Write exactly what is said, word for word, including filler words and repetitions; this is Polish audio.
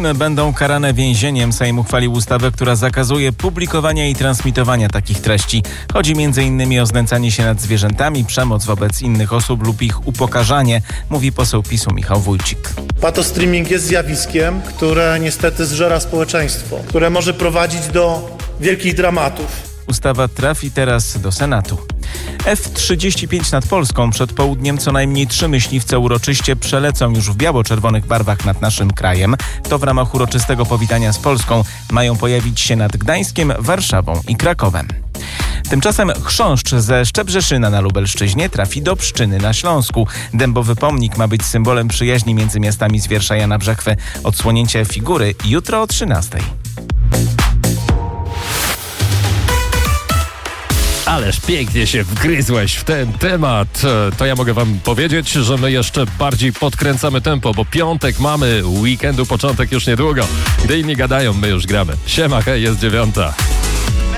filmy będą karane więzieniem. Sejm uchwalił ustawę, która zakazuje publikowania i transmitowania takich treści. Chodzi między innymi o znęcanie się nad zwierzętami, przemoc wobec innych osób lub ich upokarzanie, mówi poseł PiSu Michał Wójcik. Patostreaming jest zjawiskiem, które niestety zżera społeczeństwo, które może prowadzić do wielkich dramatów. Ustawa trafi teraz do Senatu. F trzydzieści pięć nad Polską. Przed południem co najmniej trzy myśliwce uroczyście przelecą już w biało-czerwonych barwach nad naszym krajem. To w ramach uroczystego powitania z Polską. Mają pojawić się nad Gdańskiem, Warszawą i Krakowem. Tymczasem chrząszcz ze Szczebrzeszyna na Lubelszczyźnie trafi do Pszczyny na Śląsku. Dębowy pomnik ma być symbolem przyjaźni między miastami z wiersza Jana Brzechwy. Odsłonięcie figury jutro o trzynastej. Ależ pięknie się wgryzłeś w ten temat. To ja mogę wam powiedzieć, że my jeszcze bardziej podkręcamy tempo, bo piątek mamy, weekendu początek już niedługo. Gdy inni gadają, my już gramy. Siema, hej, jest dziewiąta.